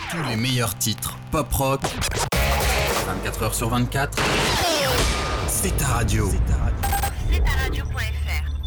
Tous les meilleurs titres pop-rock, 24 heures sur 24, c'est ta radio. C'est ta radio.fr.